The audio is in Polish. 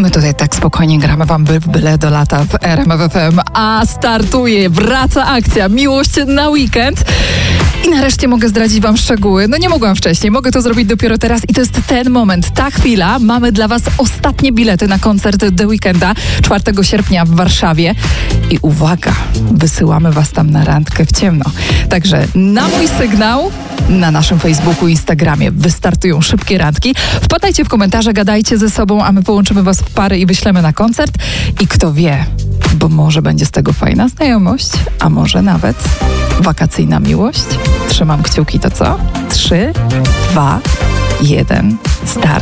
My tutaj tak spokojnie gramy wam byle do lata w RMF FM, a startuje, wraca akcja Miłość na weekend. I nareszcie mogę zdradzić wam szczegóły. No nie mogłam wcześniej, mogę to zrobić dopiero teraz i to jest ten moment, ta chwila. Mamy dla was ostatnie bilety na koncert The Weekenda 4 sierpnia w Warszawie. I uwaga, wysyłamy was tam na randkę w ciemno. Także na mój sygnał, na naszym Facebooku, Instagramie wystartują szybkie randki. Wpadajcie w komentarze, gadajcie ze sobą, a my połączymy was w pary i wyślemy na koncert. I kto wie, bo może będzie z tego fajna znajomość, a może nawet wakacyjna miłość. Trzymam kciuki, to co? 3, 2, 1, start.